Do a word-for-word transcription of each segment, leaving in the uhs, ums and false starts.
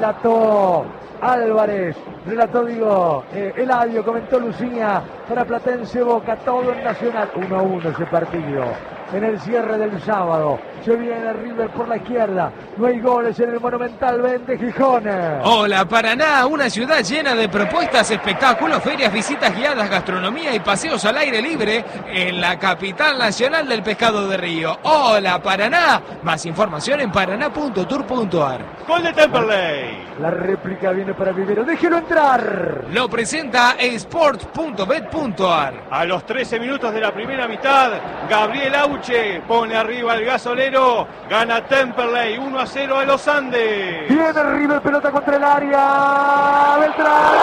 relató Álvarez, relató, digo, eh, Eladio, comentó Luciña, para Platense Boca, todo en Nacional. uno a uno ese partido. En el cierre del sábado, se viene River por la izquierda, no hay goles en el Monumental, vende Gijón. Hola Paraná, una ciudad llena de propuestas, espectáculos, ferias, visitas guiadas, gastronomía y paseos al aire libre en la capital nacional del pescado de río. Hola Paraná, más información en paraná punto tour punto ar. Gol de Temperley. La réplica viene para Vivero, déjelo entrar. Lo presenta sport punto bet punto ar. A los trece minutos de la primera mitad, Gabriel Auche pone arriba el gasolero, gana Temperley uno a cero a los Andes. Viene River, pelota contra el área, Beltrán.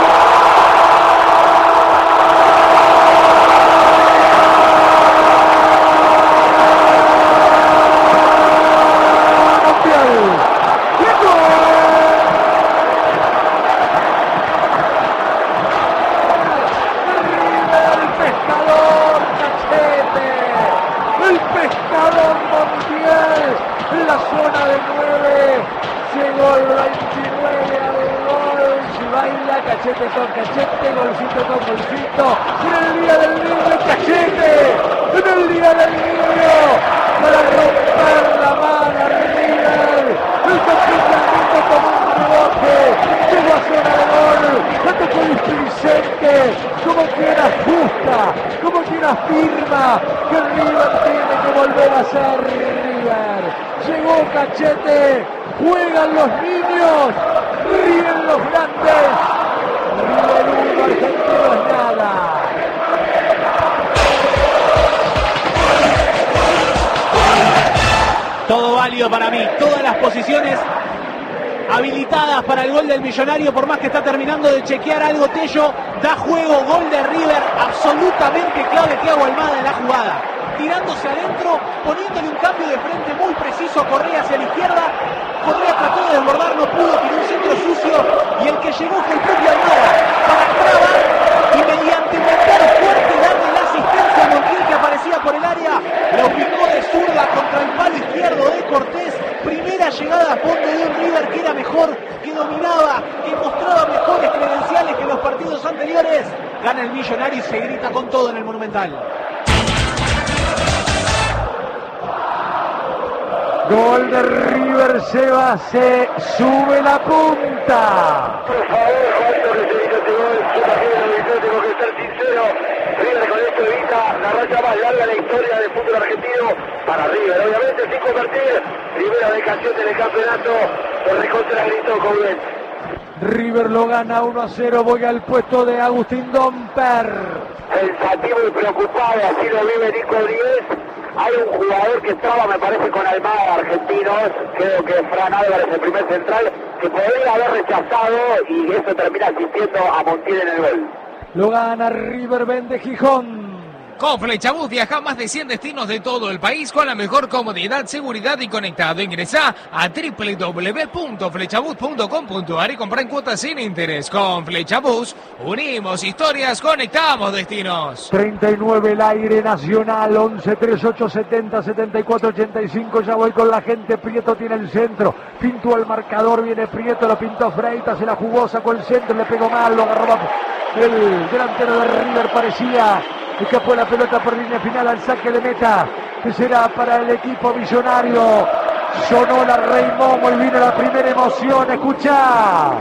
En la zona de nueve, llegó el veintinueve al gol, si baila cachete con cachete, golcito con golcito, en el día del niño Cachete, en el día del niño, para romper la mano a River, el campeón del mundo con un rebote, llegó a zona de gol, la tocó displicente, como quiera justa, como quiera afirma, que River tiene que volver a ser River. Llegó Cachete, juegan los niños, ríen los grandes. River uno, Argentino es nada. Todo válido para mí, todas las posiciones habilitadas para el gol del Millonario, por más que está terminando de chequear algo Tello, da juego, gol de River, absolutamente clave Thiago Almada en la jugada. Tirándose adentro, poniéndole un cambio de frente muy preciso a Correa hacia la izquierda. Correa trató de desbordar, no pudo, tiró un centro sucio y el que llegó fue el propio Almada para Traba y mediante meter fuerte y darle la asistencia a Montiel que aparecía por el área, la ubicó de zurda contra el palo izquierdo de Cortés. Primera llegada a fondo de un River que era mejor, que dominaba, que mostraba mejores credenciales que en los partidos anteriores. Gana el Millonario y se grita con todo en el Monumental. Gol de River, Seba, se sube la punta. Por favor, Juanito, que se evita este gol. Yo también lo evité, tengo que ser sincero. River con esto evita la racha más larga de la historia del fútbol argentino para River. Obviamente sin convertir, primera dedicación del campeonato, por recontra gritó con bien. River lo gana uno a cero, voy al puesto de Agustín Domper. Pensativo y preocupado, así lo vive Nico Díez. Hay un jugador que estaba, me parece, con Almada, argentinos, creo que Fran Álvarez, el primer central, que podría haber rechazado y eso termina asistiendo a Montiel en el gol. Lo gana River, vende Gijón. Con Flechabús viaja a más de cien destinos de todo el país con la mejor comodidad, seguridad y conectado. Ingresá a doble u doble u doble u punto flechabús punto com punto ar y compra en cuotas sin interés. Con Flechabús unimos historias, conectamos destinos. treinta y nueve el aire nacional, once, treinta y ocho, setenta, setenta y cuatro, ochenta y cinco, ya voy con la gente, Prieto tiene el centro, pintó el marcador, viene Prieto, lo pintó Freitas, se la jugó, sacó el centro, le pegó mal, lo agarró el delantero de River, parecía... Escapó la pelota por línea final al saque de meta, que será para el equipo Millonario. Sonó la Rey Momo y vino la primera emoción. Escucha.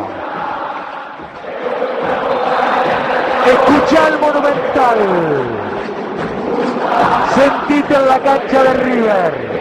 Escucha el Monumental. Sentite en la cancha de River.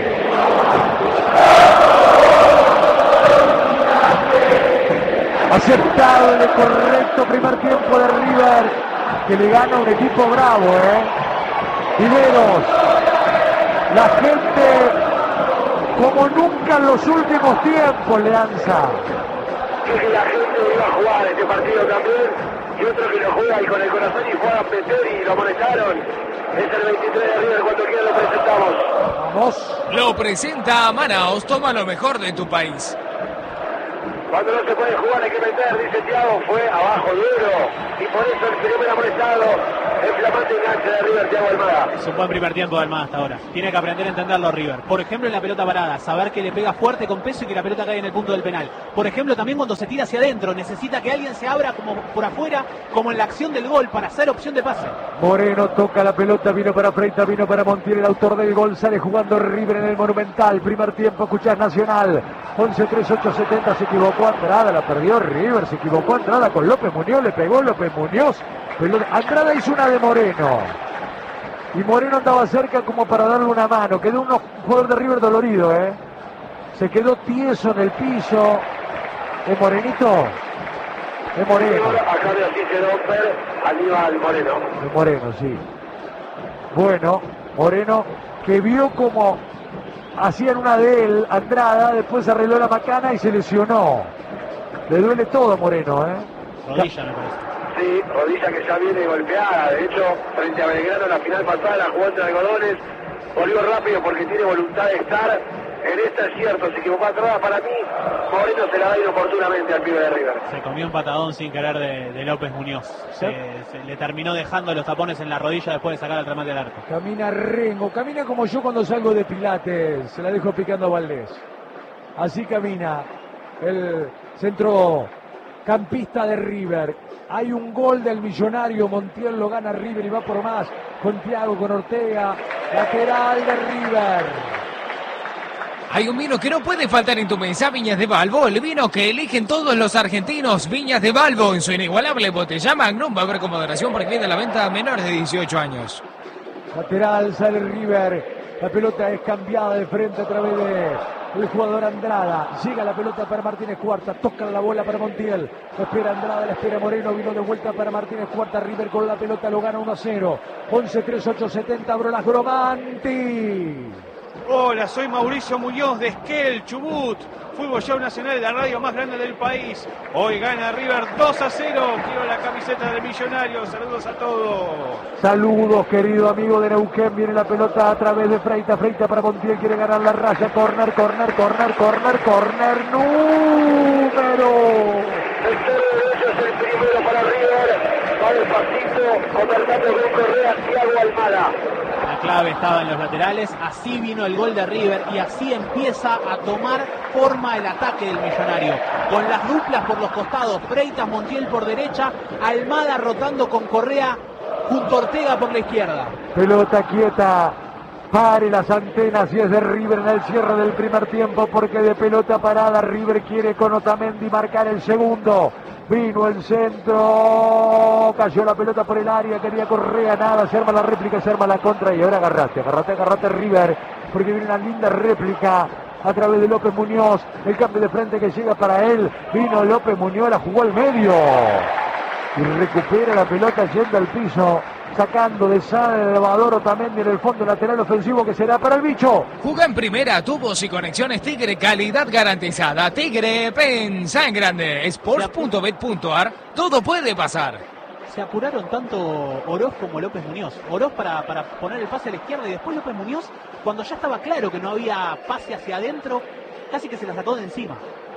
Aceptable, correcto primer tiempo de River, que le gana un equipo bravo, ¿eh? Riveros, la gente como nunca en los últimos tiempos le danza. Sí, la gente iba a jugar este partido también, y otro que lo juega y con el corazón y fue a meter y lo molestaron. Es el veintitrés de River, cuando quiera lo presentamos. Vamos. Lo presenta Manaos, toma lo mejor de tu país. Cuando no se puede jugar hay que meter, dice Thiago, fue abajo duro y por eso el primer amonestado El flamante enganche de River, Thiago Almada. Es un buen primer tiempo de Almada hasta ahora. Tiene que aprender a entenderlo River. Por ejemplo, en la pelota parada, saber que le pega fuerte con peso y que la pelota cae en el punto del penal. Por ejemplo, también cuando se tira hacia adentro, necesita que alguien se abra como por afuera, como en la acción del gol, para hacer opción de pase. Moreno toca la pelota, vino para Freitas, vino para Montiel, el autor del gol, sale jugando River en el Monumental. Primer tiempo, escuchás Nacional. once tres ocho setenta, se equivocó Andrada, la perdió River, se equivocó Andrada con López Muñoz, le pegó López Muñoz. Andrada hizo una de Moreno. Y Moreno andaba cerca como para darle una mano. Quedó un jugador de River dolorido, ¿eh? Se quedó tieso en el piso. ¿Es Morenito? Es Moreno. Acá de así se romper Aníbal Moreno. Es Moreno, sí. Bueno, Moreno que vio como hacían una de él, Andrada, después arregló la macana y se lesionó. Le duele todo a Moreno, ¿eh? Rodilla, me parece. Sí, rodilla que ya viene golpeada. De hecho, frente a Belgrano en la final pasada, la jugó entre algodones. Volvió rápido porque tiene voluntad de estar. En esta es cierto, se equivocó atrás. Para mí, Moreno se la da inoportunamente al pibe de River. Se comió un patadón sin querer de, de López Muñoz. Se, se le terminó dejando los tapones en la rodilla después de sacar al remate del arco. Camina Rengo, camina como yo cuando salgo de Pilates. Se la dejo picando a Valdés. Así camina el centrocampista de River. Hay un gol del Millonario, Montiel lo gana River y va por más con Thiago, con Ortega, lateral de River. Hay un vino que no puede faltar en tu mesa, Viñas de Balbo, el vino que eligen todos los argentinos, Viñas de Balbo, en su inigualable botella Magnum, va a haber con moderación porque viene a la venta a menores de dieciocho años. Lateral, sale River, la pelota es cambiada de frente a través de el jugador Andrada, llega la pelota para Martínez Cuarta, toca la bola para Montiel, la espera Andrada, la espera Moreno, vino de vuelta para Martínez Cuarta, River con la pelota lo gana uno a cero, once tres ocho setenta, Brolas Gromanti. Hola, soy Mauricio Muñoz de Esquel, Chubut, Fútbol Show Nacional, la radio más grande del país. Hoy gana River dos a cero, quiero la camiseta del Millonario, saludos a todos. Saludos, querido amigo de Neuquén, viene la pelota a través de Freitas, Freitas para Montiel, quiere ganar la raya, corner, corner, corner, corner, corner, número. El cero derecho es el primero para River, va despacito, conversando con Correa, Thiago Almada. La clave estaba en los laterales, así vino el gol de River y así empieza a tomar forma el ataque del Millonario. Con las duplas por los costados, Freitas, Montiel por derecha, Almada rotando con Correa junto a Ortega por la izquierda. Pelota quieta, pare las antenas y es de River en el cierre del primer tiempo porque de pelota parada River quiere con Otamendi marcar el segundo. Vino el centro, cayó la pelota por el área, quería Correa, nada, se arma la réplica, se arma la contra y ahora agarrate, agarrate, agarrate River, porque viene una linda réplica a través de López Muñoz, el cambio de frente que llega para él, vino López Muñoz, la jugó al medio y recupera la pelota yendo al piso, sacando de sala el elevador Otamendi en el fondo lateral ofensivo que será para el bicho. Juega en primera, tubos y conexiones Tigre, calidad garantizada. Tigre, pensa en grande. Sports punto bet punto ar, todo puede pasar. Se apuraron tanto Oroz como López Muñoz. Oroz para, para poner el pase a la izquierda y después López Muñoz, cuando ya estaba claro que no había pase hacia adentro, casi que se la sacó de encima.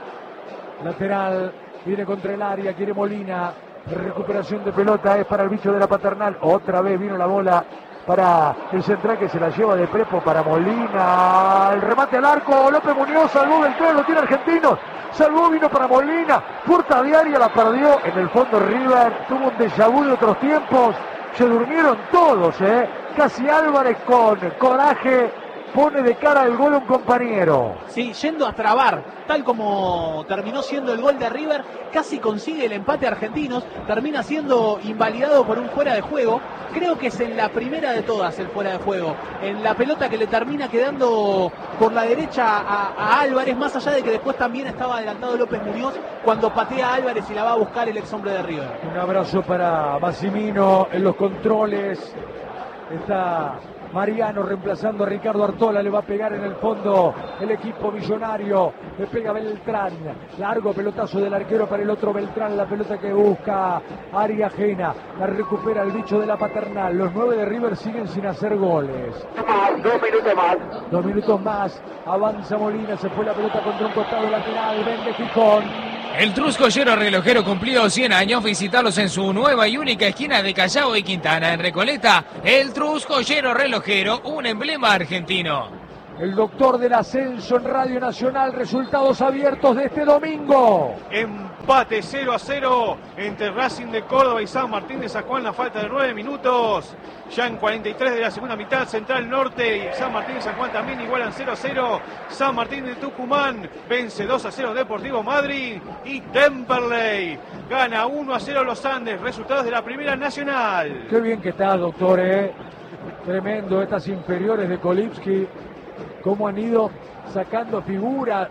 Lateral, viene contra el área, quiere Molina. Recuperación de pelota es para el bicho de la Paternal. Otra vez vino la bola para el central que se la lleva de Prepo para Molina. El remate al arco. López Muñoz salvó del tren, lo tiene Argentinos. Salvó, vino para Molina. Puerta diaria, la perdió. En el fondo River tuvo un déjà vu de otros tiempos. Se durmieron todos, ¿eh? Casi Álvarez con coraje pone de cara el gol a un compañero. Sí, yendo a trabar, tal como terminó siendo el gol de River, casi consigue el empate Argentinos, termina siendo invalidado por un fuera de juego. Creo que es en la primera de todas el fuera de juego, en la pelota que le termina quedando por la derecha a, a Álvarez, más allá de que después también estaba adelantado López Muñoz cuando patea a Álvarez y la va a buscar el ex hombre de River. Un abrazo para Massimino en los controles. Está Mariano reemplazando a Ricardo Artola, le va a pegar en el fondo el equipo Millonario, le pega Beltrán, largo pelotazo del arquero para el otro Beltrán, la pelota que busca área ajena, la recupera el bicho de la Paternal. Los nueve de River siguen sin hacer goles. Dos minutos más. Dos minutos más, avanza Molina, se fue la pelota contra un costado lateral, vende Gijón. El Truscollero Relojero cumplió cien años. Visitalos en su nueva y única esquina de Callao y Quintana. En Recoleta, el Truscollero Relojero, un emblema argentino. El doctor del ascenso en Radio Nacional, resultados abiertos de este domingo. Empate cero a cero entre Racing de Córdoba y San Martín de San Juan, la falta de nueve minutos. Ya en cuarenta y tres de la segunda mitad, Central Norte y San Martín de San Juan también igualan cero a cero. San Martín de Tucumán vence dos a cero Deportivo Madrid y Temperley gana uno a cero Los Andes. Resultados de la Primera Nacional. Qué bien que está, doctor, ¿eh? Tremendo estas inferiores de Kolipski. Cómo han ido sacando figura.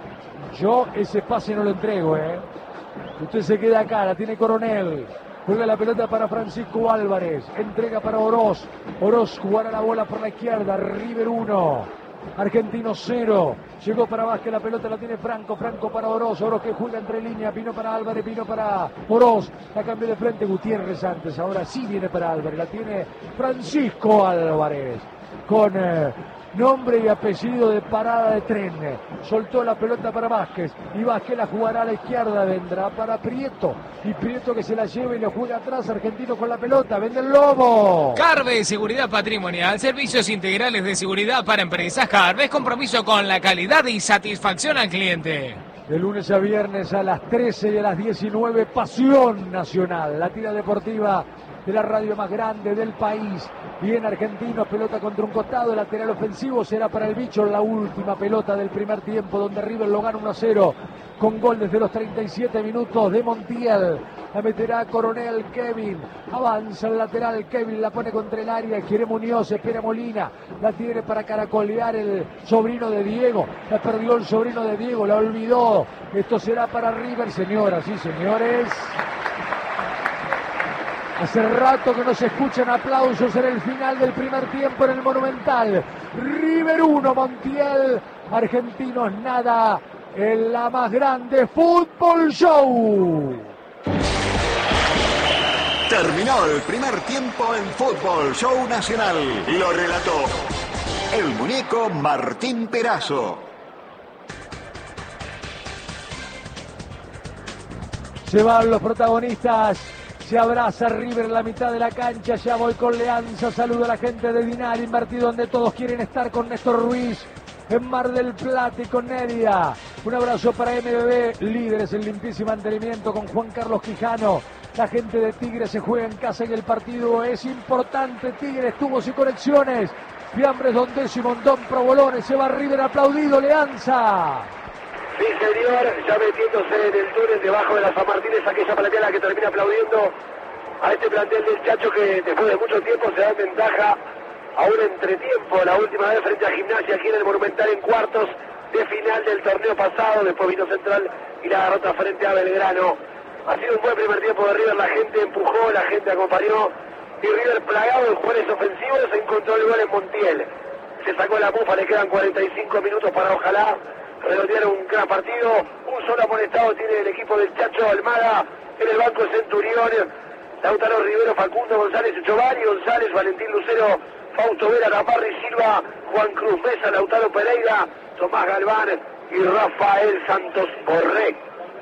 Yo ese pase no lo entrego, ¿eh? Usted se queda acá, la tiene Coronel. Juega la pelota para Francisco Álvarez. Entrega para Oroz. Oroz jugará la bola por la izquierda. River uno. Argentino cero. Llegó para Vázquez, la pelota la tiene Franco. Franco para Oroz. Oroz que juega entre líneas. Pino para Álvarez, Pino para Oroz. La cambió de frente Gutiérrez antes. Ahora sí viene para Álvarez. La tiene Francisco Álvarez. Con... Eh, nombre y apellido de parada de tren. Soltó la pelota para Vázquez y Vázquez la jugará a la izquierda, vendrá para Prieto y Prieto que se la lleva y le juega atrás. Argentino con la pelota, vende el Lobo. Carve Seguridad Patrimonial, servicios integrales de seguridad para empresas. Carve, compromiso con la calidad y satisfacción al cliente. De lunes a viernes a las trece y a las diecinueve, Pasión Nacional, la tira deportiva de la radio más grande del país. Bien Argentinos, pelota contra un costado, lateral ofensivo será para el Bicho, la última pelota del primer tiempo donde River lo gana uno a cero con gol desde los treinta y siete minutos de Montiel. La meterá Coronel Kevin, avanza el lateral Kevin, la pone contra el área, quiere Muñoz, espera Molina, la tiene para caracolear el sobrino de Diego, la perdió el sobrino de Diego, la olvidó. Esto será para River, señoras y señores. Hace rato que no se escuchan aplausos en el final del primer tiempo en el Monumental. River uno, Montiel, Argentinos nada, en la más grande Fútbol Show. Terminó el primer tiempo en Fútbol Show Nacional. Lo relató el muñeco Martín Perazo. Se van los protagonistas. Se abraza River en la mitad de la cancha, ya voy con Leanza, saludo a la gente de Dinar, invertido donde todos quieren estar con Néstor Ruiz, en Mar del Plata y con Neria. Un abrazo para M B B, líderes en limpieza y mantenimiento con Juan Carlos Quijano. La gente de Tigres se juega en casa y el partido es importante. Tigres, tubos y conexiones. Fiambres, Don Décimo, Don Provolones, se va River aplaudido, Leanza. Sí, señor, ya metiéndose en el túnel debajo de la San Martín, es aquella platea que termina aplaudiendo a este plantel del Chacho que después de mucho tiempo se da en ventaja a un entretiempo, la última vez frente a Gimnasia aquí en el Monumental en cuartos de final del torneo pasado, después vino Central y la derrota frente a Belgrano. Ha sido un buen primer tiempo de River, la gente empujó, la gente acompañó y River plagado de jugadores ofensivos encontró el gol en Montiel. Se sacó la mufa, le quedan cuarenta y cinco minutos para ojalá redondear un gran partido. Un solo amonestado tiene el equipo del Chacho Almada, en el banco Centurión, Lautaro Rivero, Facundo González, Giovanni González, Valentín Lucero, Fausto Vera, Gamarri Silva, Juan Cruz Mesa, Lautaro Pereira, Tomás Galván y Rafael Santos Borré.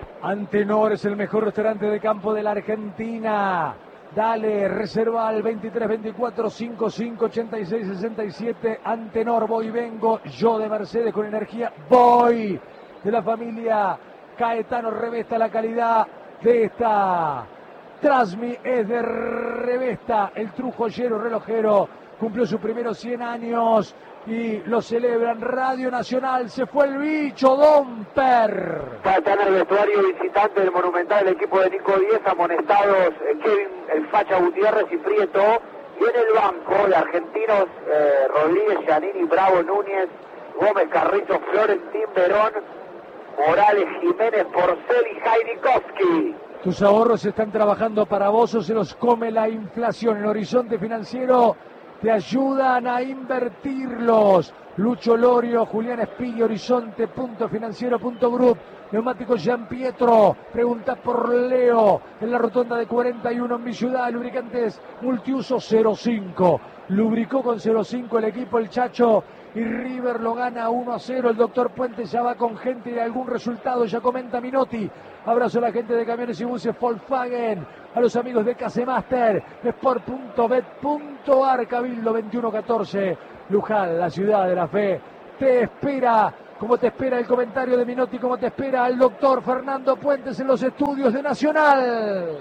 Antenor es el mejor restaurante de campo de la Argentina. Dale, reserva al veintitrés veinticuatro cincuenta y cinco ochenta y seis sesenta y siete. Antenor, voy, vengo, yo de Mercedes con energía, voy. De la familia Caetano Revesta, la calidad de esta Trasmi es de Revesta. El Trujollero relojero cumplió sus primeros cien años y lo celebran. Radio Nacional, se fue el Bicho, Don Per. Va a estar en el vestuario visitante del Monumental el equipo de Nico Díez, amonestados eh, Kevin, el Facha Gutiérrez y Prieto. Y en el banco de argentinos, eh, Rodríguez, Giannini, Bravo, Núñez, Gómez, Carrizo, Florentín, Verón, Morales, Jiménez, Porcel y Jaidikovsky. Tus ahorros están trabajando para vos o se los come la inflación. En Horizonte Financiero te ayudan a invertirlos. Lucho Lorio, Julián Espigui, horizonte punto financiero punto group. Neumáticos Gian Pietro, pregunta por Leo, en la rotonda de cuarenta y uno en mi ciudad. Lubricantes multiuso cero cinco. Lubricó con cero cinco el equipo, el Chacho, y River lo gana uno a cero. El doctor Puente ya va con gente de algún resultado, ya comenta Minotti. Abrazo a la gente de Camiones y Buses Volkswagen, a los amigos de Casemaster, sport punto bet punto ar, Cabildo veintiuno catorce, Luján, la ciudad de la fe, te espera. Como te espera el comentario de Minotti, como te espera el doctor Fernando Puentes en los estudios de Nacional.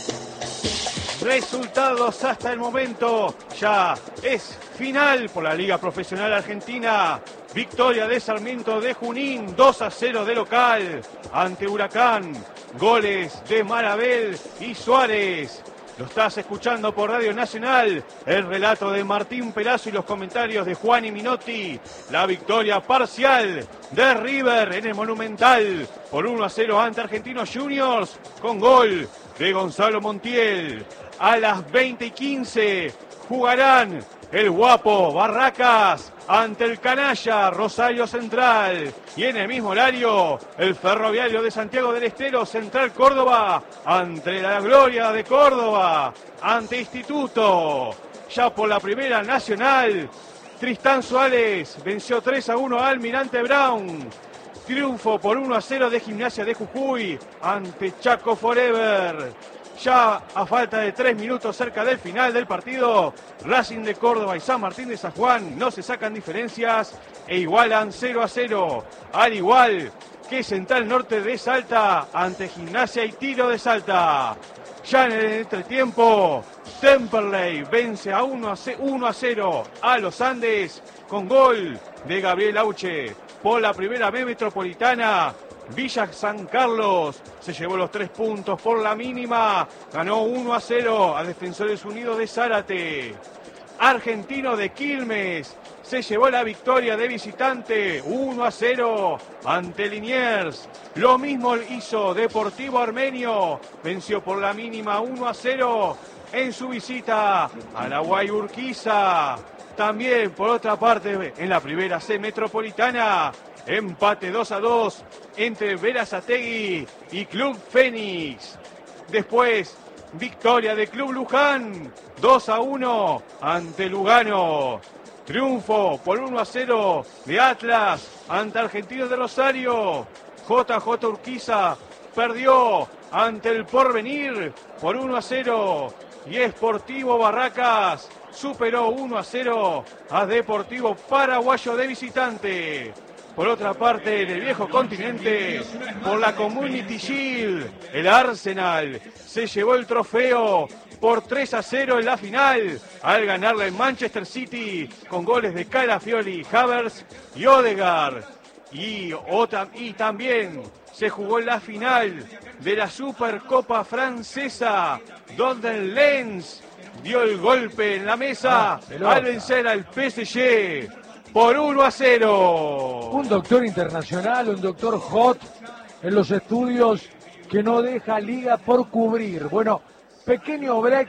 Resultados hasta el momento, ya es final por la Liga Profesional Argentina. Victoria de Sarmiento de Junín, dos a cero de local ante Huracán. Goles de Marabel y Suárez. Lo estás escuchando por Radio Nacional, el relato de Martín Perazo y los comentarios de Juan y Minotti. La victoria parcial de River en el Monumental por uno a cero ante Argentinos Juniors, con gol de Gonzalo Montiel. A las veinte y quince jugarán el Guapo Barracas ante el Canalla Rosario Central. Y en el mismo horario, el Ferroviario de Santiago del Estero Central Córdoba ante la Gloria de Córdoba, ante Instituto. Ya por la Primera Nacional, Tristán Suárez venció tres a uno a Almirante Brown. Triunfo por uno a cero de Gimnasia de Jujuy ante Chaco Forever. Ya a falta de tres minutos cerca del final del partido, Racing de Córdoba y San Martín de San Juan no se sacan diferencias e igualan cero a cero, al igual que Central Norte de Salta ante Gimnasia y Tiro de Salta. Ya en el entretiempo, Temperley vence a uno a cero a los Andes con gol de Gabriel Auche. Por la Primera B Metropolitana, Villa San Carlos se llevó los tres puntos por la mínima, ganó uno a cero a Defensores Unidos de Zárate. Argentino de Quilmes se llevó la victoria de visitante uno a cero ante Liniers. Lo mismo hizo Deportivo Armenio, venció por la mínima uno a cero en su visita a la Guayurquiza. También por otra parte en la Primera C Metropolitana, empate dos a dos entre Berazategui y Club Fénix. Después, victoria de Club Luján, dos a uno ante Lugano. Triunfo por uno a cero de Atlas ante Argentinos de Rosario. J J Urquiza perdió ante el Porvenir por uno a cero. Y Sportivo Barracas superó uno a cero a Deportivo Paraguayo de visitante. Por otra parte, en el viejo continente, por la Community Shield, el Arsenal se llevó el trofeo por tres a cero en la final, al ganarle en Manchester City con goles de Calafiori, Havertz y Odegaard. Y, otra, y también se jugó en la final de la Supercopa Francesa, donde el Lens dio el golpe en la mesa ah, al vencer al P S G. Por uno a cero. Un doctor internacional, un doctor hot en los estudios que no deja liga por cubrir. Bueno, pequeño break.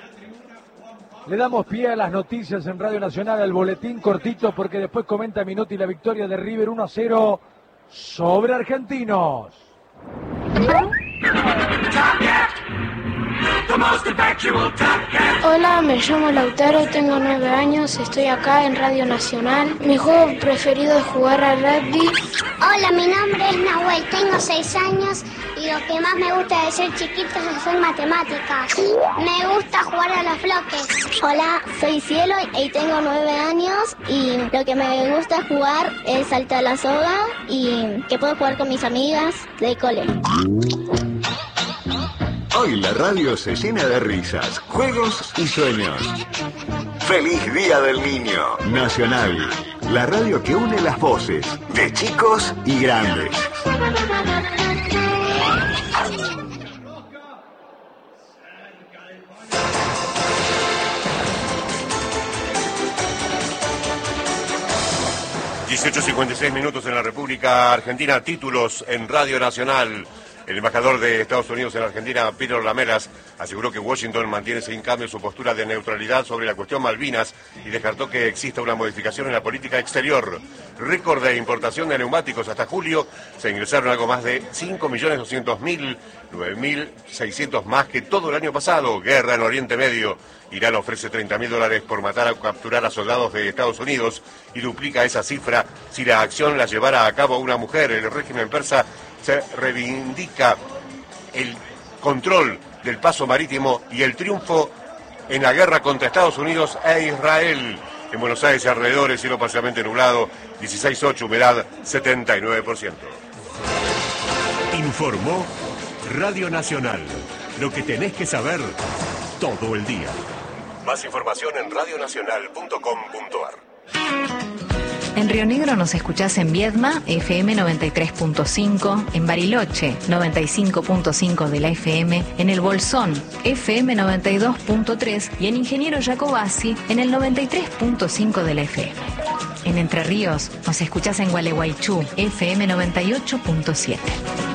Le damos pie a las noticias en Radio Nacional, al boletín cortito, porque después comenta Minotti la victoria de River uno a cero sobre Argentinos. Hola, me llamo Lautaro, tengo nueve años, estoy acá en Radio Nacional. Mi juego preferido es jugar al rugby. Hola, mi nombre es Nahuel, tengo seis años y lo que más me gusta de ser chiquito es hacer matemáticas. Me gusta jugar a los bloques. Hola, soy Cielo y tengo nueve años y lo que me gusta jugar es saltar la soga y que puedo jugar con mis amigas de cole. Hoy la radio se llena de risas, juegos y sueños. ¡Feliz Día del Niño! Nacional, la radio que une las voces de chicos y grandes. dieciocho cincuenta y seis minutos en la República Argentina, títulos en Radio Nacional. El embajador de Estados Unidos en Argentina, Peter Lamelas, aseguró que Washington mantiene sin cambio su postura de neutralidad sobre la cuestión Malvinas y descartó que exista una modificación en la política exterior. Récord de importación de neumáticos hasta julio, se ingresaron algo más de cinco millones doscientos mil, nueve mil seiscientos más que todo el año pasado. Guerra en Oriente Medio. Irán ofrece treinta mil dólares por matar o capturar a soldados de Estados Unidos y duplica esa cifra si la acción la llevara a cabo una mujer. El régimen persa se reivindica el control del paso marítimo y el triunfo en la guerra contra Estados Unidos e Israel. En Buenos Aires y alrededores, cielo parcialmente nublado, dieciséis punto ocho, humedad setenta y nueve por ciento. Informó Radio Nacional. Lo que tenés que saber todo el día. Más información en radionacional punto com punto ar. En Río Negro nos escuchás en Viedma, F M noventa y tres punto cinco, en Bariloche, noventa y cinco punto cinco de la F M, en El Bolsón, F M noventa y dos punto tres y en Ingeniero Jacobasi, en el noventa y tres punto cinco de la F M. En Entre Ríos nos escuchás en Gualeguaychú, F M noventa y ocho punto siete.